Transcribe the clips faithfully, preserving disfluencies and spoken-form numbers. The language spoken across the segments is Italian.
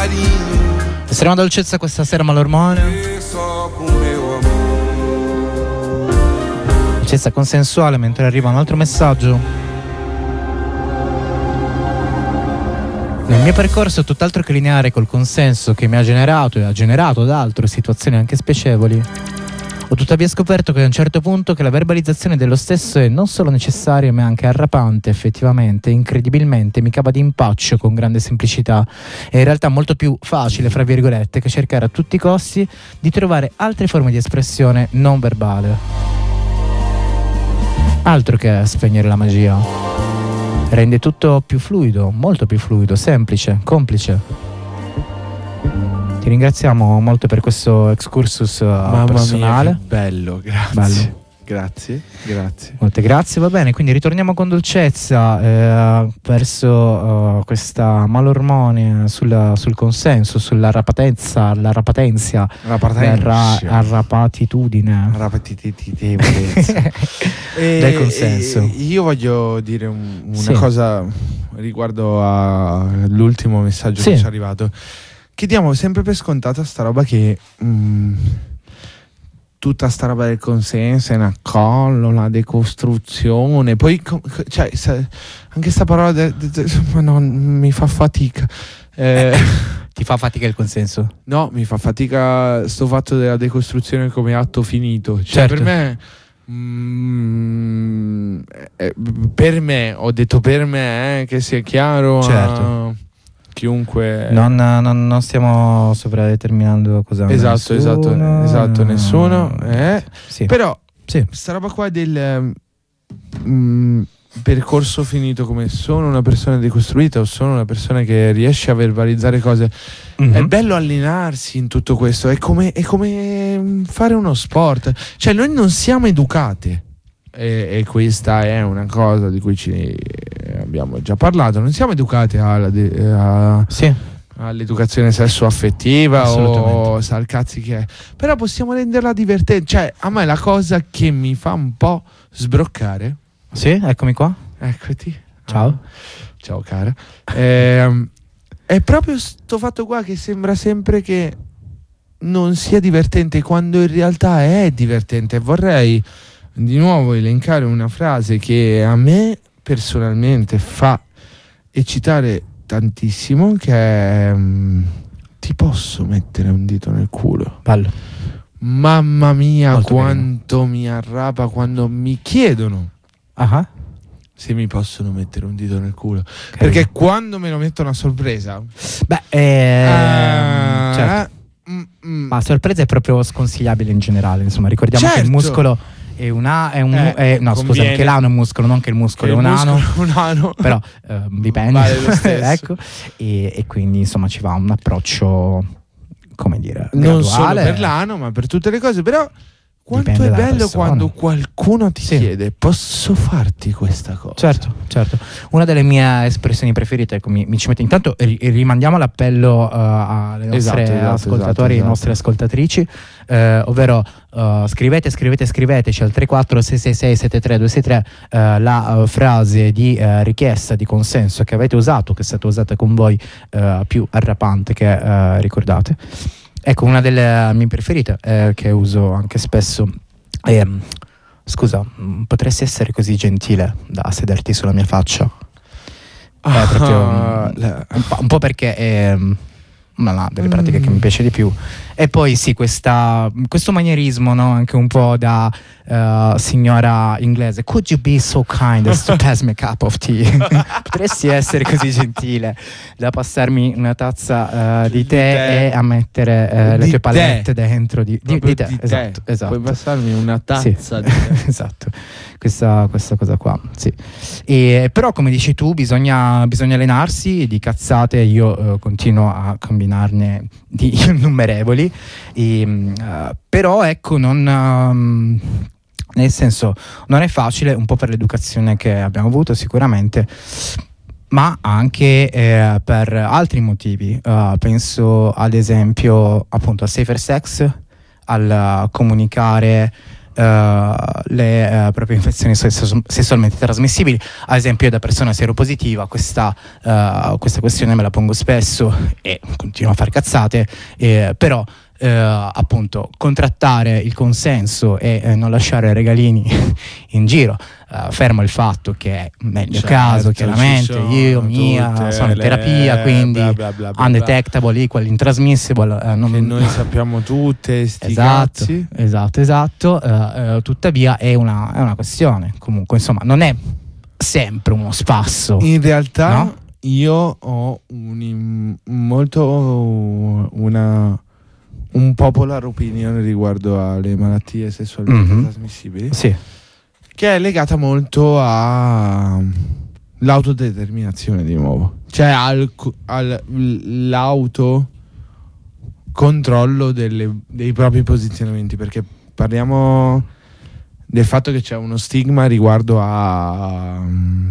Estrema dolcezza questa sera, Malormone. Dolcezza consensuale, mentre arriva un altro messaggio. Nel mio percorso tutt'altro che lineare col consenso che mi ha generato e ha generato ad altro situazioni anche spiacevoli, ho tuttavia scoperto che a un certo punto che la verbalizzazione dello stesso è non solo necessaria ma anche arrapante. Effettivamente, incredibilmente mi cava d'impaccio con grande semplicità. È in realtà molto più facile, fra virgolette, che cercare a tutti i costi di trovare altre forme di espressione non verbale. Altro che spegnere la magia. Rende tutto più fluido, molto più fluido, semplice, complice. Ti ringraziamo molto per questo excursus uh, Mamma personale. mia, che bello, grazie. Bello. Grazie, grazie. Molte grazie, va bene, quindi ritorniamo con dolcezza eh, verso uh, questa malormone sul, sul consenso, sulla rapatenza, la rapatenzia, la arrapatitudine. Arrapatitudine. Del consenso. E io voglio dire un, una sì. cosa riguardo all'ultimo messaggio sì. che ci è arrivato. Che diamo sempre per scontata sta roba che mh, tutta sta roba del consenso è una collo, la decostruzione, poi cioè, anche sta parola de, de, de, ma no, mi fa fatica eh, ti fa fatica il consenso? No, mi fa fatica sto fatto della decostruzione come atto finito, cioè certo. per me mm, eh, per me ho detto per me eh, che sia chiaro certo. a chiunque non, non, non stiamo sovradeterminando cosa esatto nessuno, esatto esatto nessuno eh. sì. Però sì. sta roba qua del um, percorso finito, come sono una persona decostruita o sono una persona che riesce a verbalizzare cose, mm-hmm. è bello allenarsi in tutto questo, è come, è come fare uno sport, cioè noi non siamo educate. E, e questa è una cosa di cui ci abbiamo già parlato. Non siamo educati alla de, a, sì. all'educazione sesso-affettiva o sal cazzi che è. Però possiamo renderla divertente. Cioè, a me la cosa che mi fa un po' sbroccare. Sì, eccomi qua. Eccoti. Ciao. Ah, ciao cara. Eh, è proprio sto fatto qua che sembra sempre che non sia divertente quando in realtà è divertente. Vorrei di nuovo elencare una frase che a me personalmente fa eccitare tantissimo, che è um, ti posso mettere un dito nel culo. Bello. Mamma mia, molto quanto bene. mi arrapa quando mi chiedono uh-huh. se mi possono mettere un dito nel culo. Okay. Perché quando me lo mettono a sorpresa, beh ehm, uh, certo. mm, mm. ma sorpresa è proprio sconsigliabile in generale, insomma, ricordiamo certo. che il muscolo è un a, è un eh, è, no conviene. scusa, anche l'ano è un muscolo, non che il muscolo che è un muscolo, ano, un ano. però eh, dipende. Vale lo stesso. Ecco, e, e quindi insomma ci va un approccio, come dire, non graduale. solo per l'ano ma per tutte le cose. Però quanto dipende è bello persona. quando qualcuno ti sì. chiede posso farti questa cosa. Certo, certo. Una delle mie espressioni preferite, ecco, mi, mi ci mette intanto ri- rimandiamo l'appello uh, alle nostre esatto, esatto, ascoltatori esatto, e esatto. nostre ascoltatrici, eh, ovvero uh, scrivete, scrivete, scriveteci al tre quattro sei sei sei sette tre due sei tre uh, la uh, frase di uh, richiesta di consenso che avete usato, che è stata usata con voi, uh, più arrapante che uh, ricordate. Ecco, una delle mie preferite, eh, che uso anche spesso, è scusa, potresti essere così gentile da sederti sulla mia faccia? Ah, è proprio la... un, po', un po' perché è una delle pratiche mm. che mi piace di più. E poi sì, questa, questo manierismo, no? Anche un po' da uh, signora inglese. Could you be so kind as to pass me a cup of tea? Potresti essere così gentile da passarmi una tazza uh, di, tè di tè e a mettere uh, le di tue palette tè. dentro di, di, di, tè. di Esatto, tè. esatto. Puoi passarmi una tazza sì. di tè. Esatto, questa, questa cosa qua, sì. E, però come dici tu bisogna, bisogna allenarsi. Di cazzate io uh, continuo a combinarne di innumerevoli, e, uh, però ecco non um, nel senso non è facile, un po' per l'educazione che abbiamo avuto sicuramente, ma anche eh, per altri motivi. Uh, penso ad esempio appunto al safer sex, al uh, comunicare le uh, proprie infezioni sessu- sessualmente trasmissibili. Ad esempio, io da persona seropositiva questa, uh, questa questione me la pongo spesso e continuo a fare cazzate, eh, però Uh, appunto contrattare il consenso e eh, non lasciare regalini in giro, uh, fermo il fatto che è meglio certo, caso chiaramente io mia sono in le... terapia, quindi bla bla bla bla undetectable equal intransmissible, uh, non... che noi sappiamo tutte sti esatto, cazzi. esatto esatto uh, uh, tuttavia è una, è una questione, comunque insomma non è sempre uno spasso in realtà, no? Io ho un molto una un popular opinion riguardo alle malattie sessualmente mm-hmm. trasmissibili, sì. che è legata molto all'autodeterminazione, di nuovo, cioè al, all'autocontrollo delle, dei propri posizionamenti, perché parliamo del fatto che c'è uno stigma riguardo a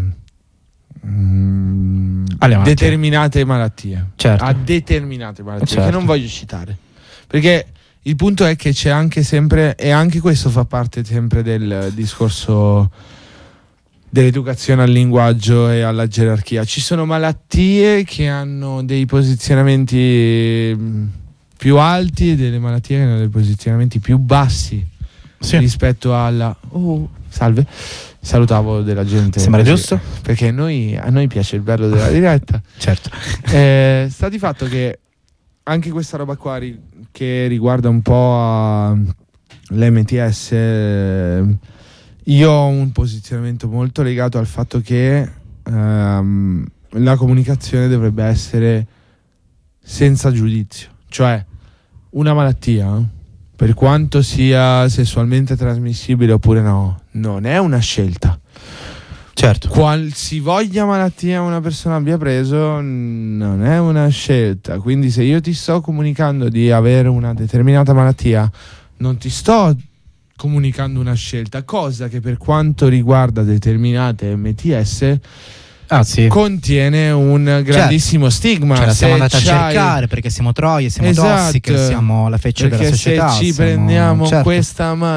mm, alle malattie. determinate malattie, certo. a determinate malattie, certo. che non voglio citare. Perché il punto è che c'è anche sempre, e anche questo fa parte sempre del discorso dell'educazione al linguaggio e alla gerarchia. Ci sono malattie che hanno dei posizionamenti più alti e delle malattie che hanno dei posizionamenti più bassi, sì. rispetto alla... Oh, salve. Salutavo della gente. Sembra così, giusto? Perché noi, a noi piace il bello della diretta. Certo. Eh, sta di fatto che anche questa roba qua ri- che riguarda un po' l'M T S, eh, io ho un posizionamento molto legato al fatto che ehm, la comunicazione dovrebbe essere senza giudizio. Cioè, una malattia, per quanto sia sessualmente trasmissibile oppure no, non è una scelta. Certo. Qualsivoglia malattia una persona abbia preso non è una scelta. Quindi se io ti sto comunicando di avere una determinata malattia, non ti sto comunicando una scelta, cosa che per quanto riguarda determinate M T S ah, sì. contiene un grandissimo certo. stigma. Cioè, la siamo andati a c'hai... cercare perché siamo troie, siamo esatto. tossiche, siamo la feccia perché della società. Se ci siamo... prendiamo certo. questa